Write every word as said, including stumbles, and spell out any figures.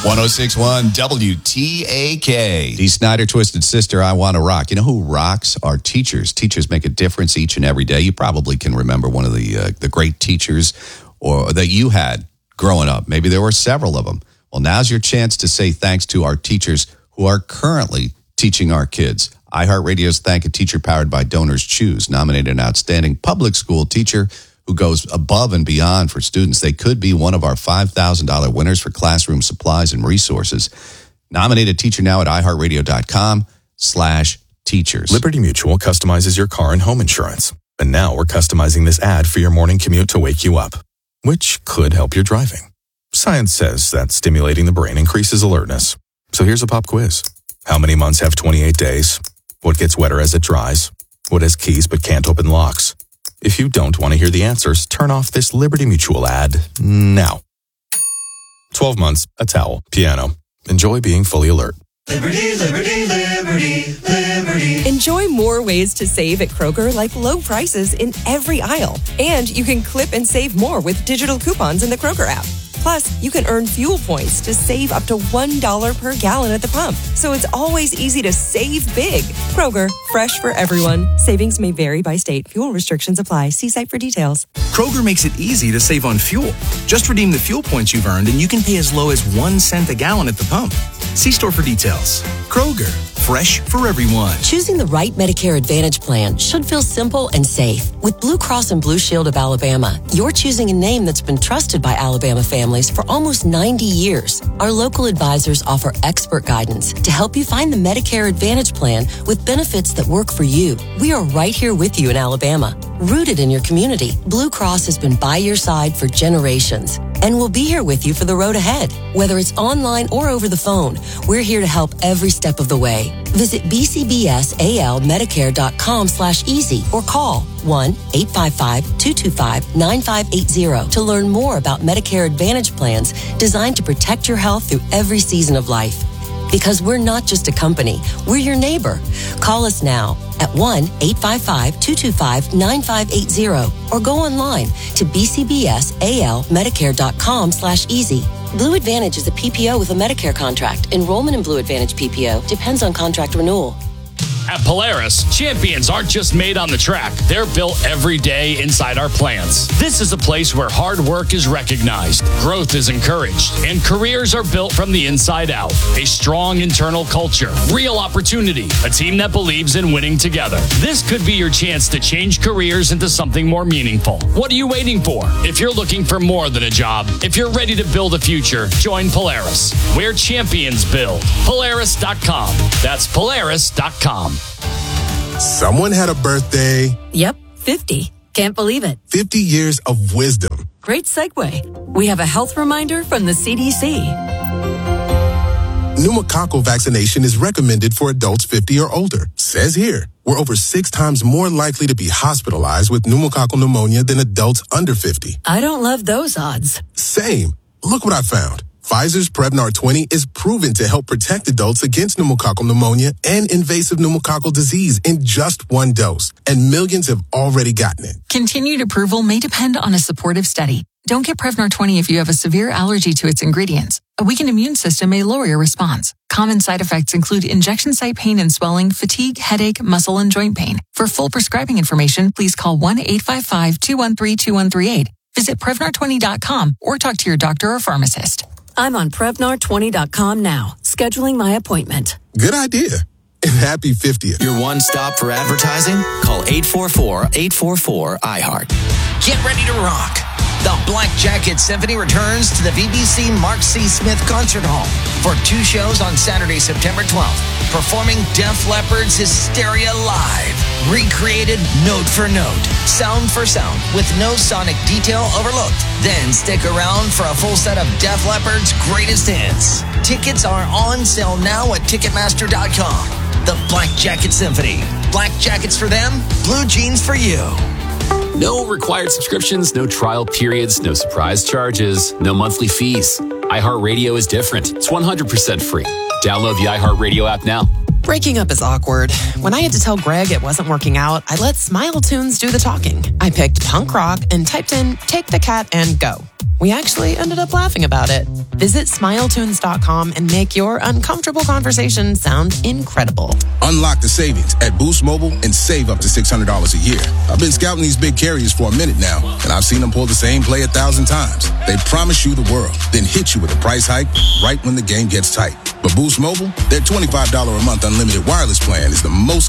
one oh six point one W T A K. Dee Snider, Twisted Sister, I Want to Rock. You know who rocks? Our teachers. Teachers make a difference each and every day. You probably can remember one of the uh, the great teachers or that you had growing up. Maybe there were several of them. Well, now's your chance to say thanks to our teachers who are currently teaching our kids. iHeartRadio's Thank a Teacher, powered by Donors Choose, nominated an outstanding public school teacher who goes above and beyond for students. They could be one of our five thousand dollars winners for classroom supplies and resources. Nominate a teacher now at iHeartRadio.com slash teachers. Liberty Mutual customizes your car and home insurance. And now we're customizing this ad for your morning commute to wake you up, which could help your driving. Science says that stimulating the brain increases alertness. So here's a pop quiz. How many months have twenty-eight days? What gets wetter as it dries? What has keys but can't open locks? If you don't want to hear the answers, turn off this Liberty Mutual ad now. twelve months, a towel, piano. Enjoy being fully alert. Liberty, liberty, liberty, liberty. Enjoy more ways to save at Kroger, like low prices in every aisle. And you can clip and save more with digital coupons in the Kroger app. Plus, you can earn fuel points to save up to one dollar per gallon at the pump. So it's always easy to save big. Kroger, fresh for everyone. Savings may vary by state. Fuel restrictions apply. See site for details. Kroger makes it easy to save on fuel. Just redeem the fuel points you've earned and you can pay as low as one cent a gallon at the pump. See store for details. Kroger, fresh for everyone. Choosing the right Medicare Advantage plan should feel simple and safe. With Blue Cross and Blue Shield of Alabama, you're choosing a name that's been trusted by Alabama families for almost ninety years. Our local advisors offer expert guidance to help you find the Medicare Advantage plan with benefits that work for you. We are right here with you in Alabama, rooted in your community. Blue Cross has been by your side for generations, and we'll be here with you for the road ahead. Whether it's online or over the phone, we're here to help every step of the way. Visit bcbsalmedicare.com slash easy or call one eight five five, two two five, nine five eight zero to learn more about Medicare Advantage plans designed to protect your health through every season of life. Because we're not just a company, we're your neighbor. Call us now at one eight five five, two two five, nine five eight zero or go online to bcbsalmedicare.com slash easy. Blue Advantage is a P P O with a Medicare contract. Enrollment in Blue Advantage P P O depends on contract renewal. At Polaris, champions aren't just made on the track. They're built every day inside our plants. This is a place where hard work is recognized, growth is encouraged, and careers are built from the inside out. A strong internal culture, real opportunity, a team that believes in winning together. This could be your chance to change careers into something more meaningful. What are you waiting for? If you're looking for more than a job, if you're ready to build a future, join Polaris, where champions build. Polaris dot com. That's Polaris dot com. Someone had a birthday. Yep, fifty. Can't believe it. fifty years of wisdom. Great segue. We have a health reminder from the C D C. Pneumococcal vaccination is recommended for adults fifty or older. Says here, we're over six times more likely to be hospitalized with pneumococcal pneumonia than adults under fifty. I don't love those odds. Same. Look what I found. Pfizer's Prevnar twenty is proven to help protect adults against pneumococcal pneumonia and invasive pneumococcal disease in just one dose, and millions have already gotten it. Continued approval may depend on a supportive study. Don't get Prevnar twenty if you have a severe allergy to its ingredients. A weakened immune system may lower your response. Common side effects include injection site pain and swelling, fatigue, headache, muscle, and joint pain. For full prescribing information, please call one eight five five, two one three, two one three eight. Visit Prevnar twenty dot com or talk to your doctor or pharmacist. I'm on Prevnar twenty dot com now, scheduling my appointment. Good idea. And happy fiftieth. Your one stop for advertising? Call eight four four, eight four four, I heart. Get ready to rock. The Black Jacket Symphony returns to the V B C Mark C. Smith Concert Hall for two shows on Saturday, September twelfth, performing Def Leppard's Hysteria Live, recreated note for note, sound for sound, with no sonic detail overlooked. Then stick around for a full set of Def Leppard's greatest hits. Tickets are on sale now at Ticketmaster dot com. The Black Jacket Symphony. Black jackets for them, blue jeans for you. No required subscriptions, no trial periods, no surprise charges, no monthly fees. iHeartRadio is different. It's one hundred percent free. Download the iHeartRadio app now. Breaking up is awkward. When I had to tell Greg it wasn't working out, I let Smile Tunes do the talking. I picked punk rock and typed in Take the Cat and Go. We actually ended up laughing about it. Visit smile tunes dot com and make your uncomfortable conversation sound incredible. Unlock the savings at Boost Mobile and save up to six hundred dollars a year. I've been scouting these big carriers for a minute now, and I've seen them pull the same play a thousand times. They promise you the world, then hit you with a price hike right when the game gets tight. But Boost Mobile, their twenty-five dollars a month unlimited wireless plan is the most